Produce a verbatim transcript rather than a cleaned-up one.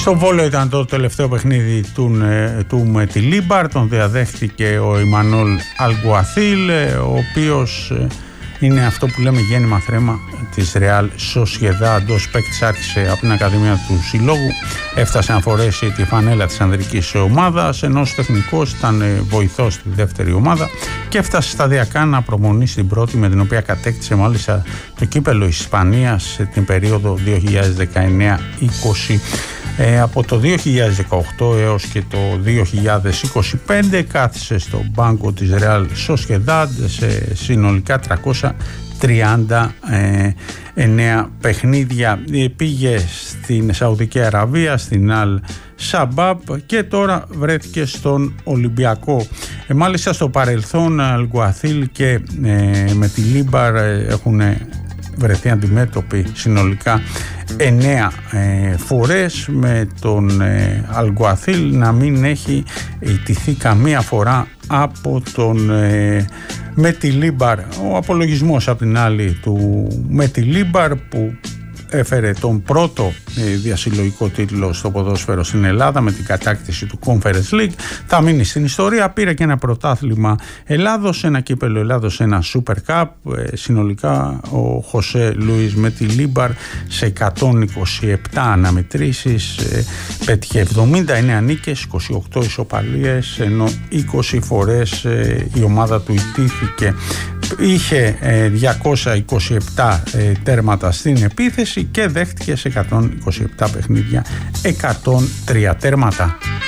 Στο Βόλο ήταν το τελευταίο παιχνίδι του, του με τη Λίμπαρ, τον διαδέχτηκε ο Ιμανόλ Αλγκουαθίλ, ο οποίος είναι αυτό που λέμε γέννημα θρέμα της Ρεάλ Σοσιεδάντ. Ως παίκτης άρχισε από την Ακαδημία του Συλλόγου, έφτασε να φορέσει τη φανέλα της ανδρικής ομάδας, ενώ ως τεχνικός ήταν βοηθός στη δεύτερη ομάδα και έφτασε σταδιακά να προμονήσει την πρώτη, με την οποία κατέκτησε μάλιστα το κύπελλο Ισπανίας την περίοδο δύο χιλιάδες δεκαεννέα είκοσι. Ε, από το δύο χιλιάδες δεκαοκτώ έως και το δύο χιλιάδες είκοσι πέντε κάθισε στο μπάνκο της Real Sociedad σε συνολικά τριακόσια τριάντα εννέα παιχνίδια. Πήγε στην Σαουδική Αραβία, στην Αλ Σαμπάμπ και τώρα βρέθηκε στον Ολυμπιακό. Ε, μάλιστα στο παρελθόν Αλγκουαθίλ και ε, με τη Λίμπαρ έχουν βρεθεί αντιμέτωποι συνολικά εννέα ε, φορές, με τον ε, Αλγκουαθίλ να μην έχει ιτηθεί καμία φορά από τον ε, Μετιλίμπαρ. Ο απολογισμός απ' την άλλη του Μετιλίμπαρ, που έφερε τον πρώτο ε, διασυλλογικό τίτλο στο ποδόσφαιρο στην Ελλάδα με την κατάκτηση του Conference League, θα μείνει στην ιστορία. Πήρε και ένα πρωτάθλημα Ελλάδος, ένα κύπελλο Ελλάδος, ένα Super Cup. Ε, συνολικά ο Χωσέ Λουίς Μετιλίμπαρ σε εκατόν είκοσι επτά αναμετρήσεις ε, πέτυχε εβδομήντα εννέα νίκες, είκοσι οκτώ ισοπαλίες, ενώ είκοσι φορές ε, η ομάδα του ιτήθηκε. Είχε ε, διακόσια είκοσι επτά ε, τέρματα στην επίθεση και δέχτηκε σε εκατόν είκοσι επτά παιχνίδια εκατόν τρία τέρματα.